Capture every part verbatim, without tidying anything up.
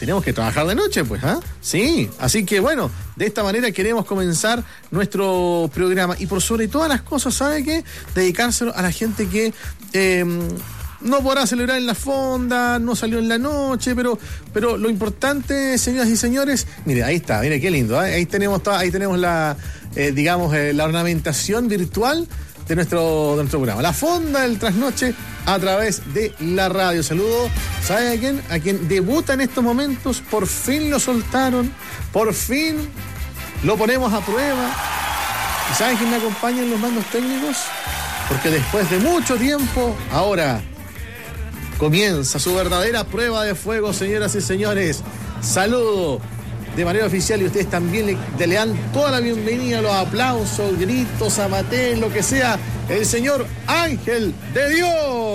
tenemos que trabajar de noche, pues, ¿ah? ¿eh? Sí, así que bueno, de esta manera queremos comenzar nuestro programa y por sobre todas las cosas, ¿sabe qué? Dedicárselo a la gente que eh, no podrá celebrar en la fonda, no salió en la noche, pero, pero lo importante, señoras y señores, mire, ahí está, mire qué lindo, ¿eh? Ahí tenemos toda, ahí tenemos la, eh, digamos, eh, la ornamentación virtual de nuestro, de nuestro programa. La fonda del trasnoche a través de la radio. Saludo, ¿sabe a quién? A quien debuta en estos momentos, por fin lo soltaron, por fin lo ponemos a prueba. ¿Y saben quién me acompaña en los mandos técnicos? Porque después de mucho tiempo, ahora comienza su verdadera prueba de fuego, señoras y señores. Saludo de manera oficial y ustedes también le, le dan toda la bienvenida, los aplausos, gritos, amatés, lo que sea, el señor Ángel de Dios.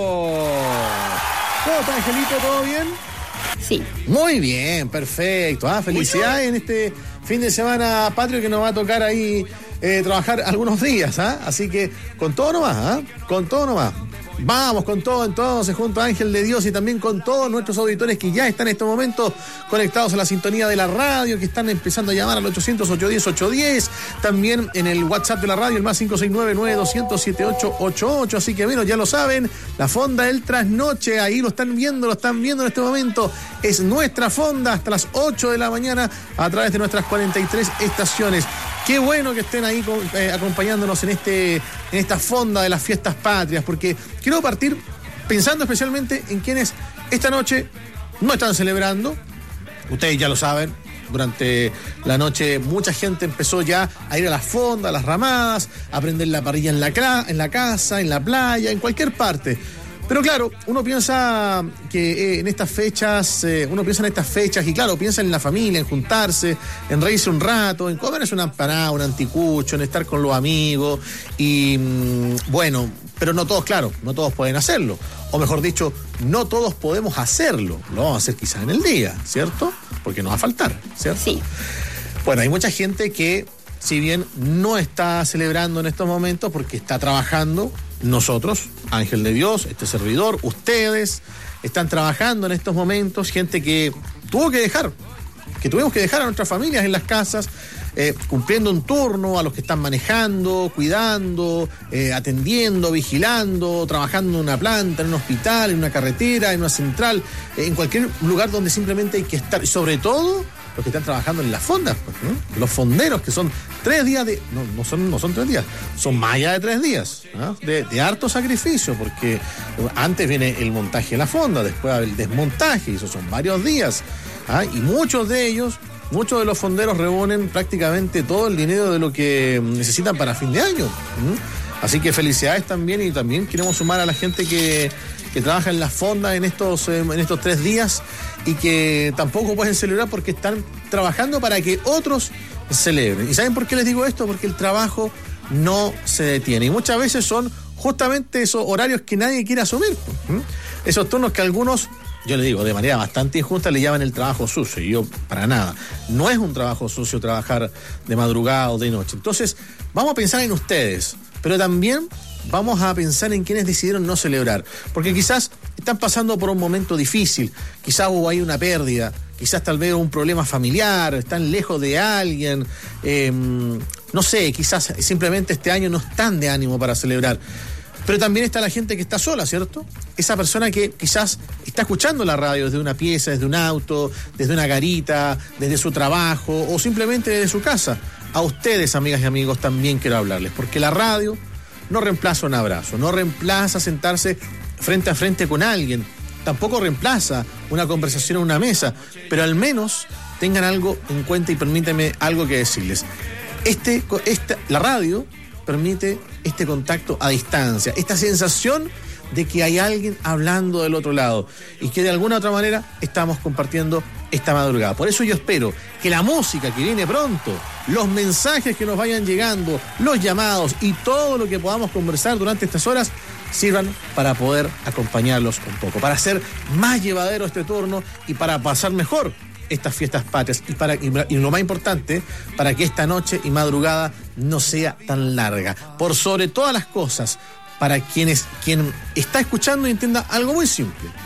¿Cómo está, Angelito? ¿Todo bien? Sí. Muy bien, perfecto. Ah, felicidades en este fin de semana patrio que nos va a tocar ahí eh, trabajar algunos días, ¿ah? Así que con todo nomás, ¿ah? Con todo nomás. Vamos con todo entonces, junto a Ángel de Dios y también con todos nuestros auditores que ya están en estos momentos conectados a la sintonía de la radio, que están empezando a llamar al ochocientos, ochocientos diez, ochocientos diez, también en el WhatsApp de la radio, el más cinco seis nueve, nueve dos cero cero, siete ocho ocho ocho, así que bueno, ya lo saben, la fonda del trasnoche, ahí lo están viendo, lo están viendo en este momento, es nuestra fonda hasta las ocho de la mañana a través de nuestras cuarenta y tres estaciones. Qué bueno que estén ahí eh, acompañándonos en este en esta fonda de las fiestas patrias, porque quiero partir pensando especialmente en quienes esta noche no están celebrando. Ustedes ya lo saben, durante la noche mucha gente empezó ya a ir a las fondas, a las ramadas, a prender la parrilla en la, en la casa, en la playa, en cualquier parte. Pero claro, uno piensa que eh, en estas fechas, eh, uno piensa en estas fechas y claro, piensa en la familia, en juntarse, en reírse un rato, en comerse una empanada, un anticucho, en estar con los amigos y mmm, bueno, pero no todos, claro, no todos pueden hacerlo. O mejor dicho, no todos podemos hacerlo. Lo vamos a hacer quizás en el día, ¿cierto? Porque nos va a faltar, ¿cierto? Sí. Bueno, hay mucha gente que, si bien no está celebrando en estos momentos porque está trabajando, nosotros, Ángel de Dios, este servidor, ustedes, están trabajando en estos momentos, gente que tuvo que dejar, que tuvimos que dejar a nuestras familias en las casas, eh, cumpliendo un turno, a los que están manejando, cuidando, eh, atendiendo, vigilando, trabajando en una planta, en un hospital, en una carretera, en una central, eh, en cualquier lugar donde simplemente hay que estar, y sobre todo los que están trabajando en las fondas, ¿no? Los fonderos, que son tres días de... No, no son, no son tres días, son más allá de tres días, ¿no? de, de harto sacrificio, porque antes viene el montaje de la fonda, después el desmontaje, y eso son varios días, ¿ah? Y muchos de ellos, muchos de los fonderos reúnen prácticamente todo el dinero de lo que necesitan para fin de año, ¿no? Así que felicidades también, y también queremos sumar a la gente que, que trabaja en las fondas en estos, en estos tres días y que tampoco pueden celebrar porque están trabajando para que otros celebren. ¿Y saben por qué les digo esto? Porque el trabajo no se detiene. Y muchas veces son justamente esos horarios que nadie quiere asumir. ¿Mm? Esos turnos que algunos, yo le digo, de manera bastante injusta, le llaman el trabajo sucio. Y yo, para nada. No es un trabajo sucio trabajar de madrugada o de noche. Entonces, vamos a pensar en ustedes, pero también vamos a pensar en quienes decidieron no celebrar, porque quizás están pasando por un momento difícil, quizás hubo ahí una pérdida, quizás tal vez un problema familiar, están lejos de alguien, eh, no sé, quizás simplemente este año no están de ánimo para celebrar. Pero también está la gente que está sola, ¿cierto? Esa persona que quizás está escuchando la radio desde una pieza, desde un auto, desde una garita, desde su trabajo o simplemente desde su casa. A ustedes, amigas y amigos, también quiero hablarles, porque la radio no reemplaza un abrazo, no reemplaza sentarse frente a frente con alguien, tampoco reemplaza una conversación en una mesa, pero al menos tengan algo en cuenta y permítanme algo que decirles. Este, esta, la radio permite este contacto a distancia, esta sensación de que hay alguien hablando del otro lado y que de alguna otra manera estamos compartiendo esta madrugada. Por eso yo espero que la música que viene pronto, los mensajes que nos vayan llegando, los llamados y todo lo que podamos conversar durante estas horas sirvan para poder acompañarlos un poco, para hacer más llevadero este turno y para pasar mejor estas fiestas patrias y, para, y, y lo más importante, para que esta noche y madrugada no sea tan larga. Por sobre todas las cosas, para quienes quien está escuchando entienda algo muy simple.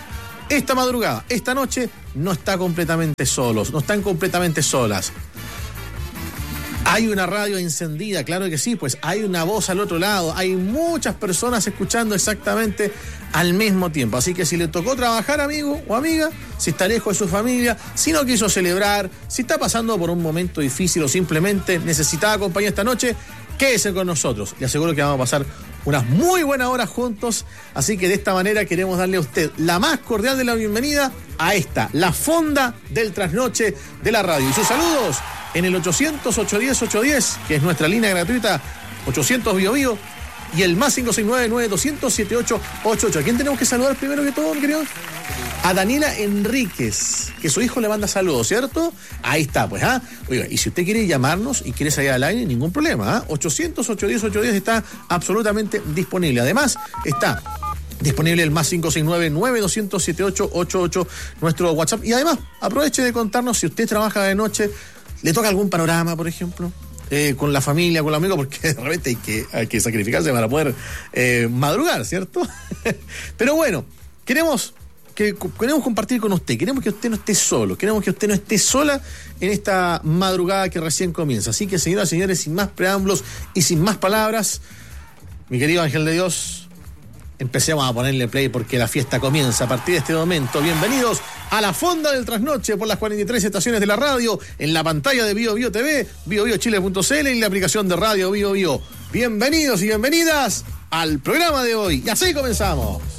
esta madrugada, esta noche, no está completamente solos, no están completamente solas. Hay una radio encendida, claro que sí, pues hay una voz al otro lado, hay muchas personas escuchando exactamente al mismo tiempo. Así que si le tocó trabajar, amigo o amiga, si está lejos de su familia, si no quiso celebrar, si está pasando por un momento difícil o simplemente necesitaba compañía esta noche, quédese con nosotros. Le aseguro que vamos a pasar unas muy buenas horas juntos, así que de esta manera queremos darle a usted la más cordial de la bienvenida a esta, la fonda del trasnoche de la radio. Y sus saludos en el ochocientos, ochocientos diez, ochocientos diez, que es nuestra línea gratuita, ochocientos Bio Bio, y el más cinco seis nueve, nueve doscientos, setenta y ocho ochenta y ocho. ¿A quién tenemos que saludar primero que todo, mi querido? A Daniela Enríquez, que su hijo le manda saludos, ¿cierto? Ahí está, pues, ¿ah? Oiga, y si usted quiere llamarnos y quiere salir al aire, ningún problema, ¿ah? ochocientos, ochocientos diez, ochocientos diez está absolutamente disponible. Además, está disponible el más cinco seis nueve, nueve doscientos, setenta y ocho ochenta y ocho, nuestro WhatsApp. Y además, aproveche de contarnos si usted trabaja de noche, le toca algún panorama, por ejemplo, eh, con la familia, con los amigos, porque de repente hay que, hay que sacrificarse para poder eh, madrugar, ¿cierto? Pero bueno, queremos... que queremos compartir con usted, queremos que usted no esté solo, queremos que usted no esté sola en esta madrugada que recién comienza. Así que, señoras y señores, sin más preámbulos y sin más palabras, mi querido Ángel de Dios, empecemos a ponerle play porque la fiesta comienza a partir de este momento. Bienvenidos a la fonda del trasnoche por las cuarenta y tres estaciones de la radio, en la pantalla de Bio Bio T V, bio bio chile punto c l y la aplicación de radio Bio Bio. Bienvenidos y bienvenidas al programa de hoy. Y así comenzamos.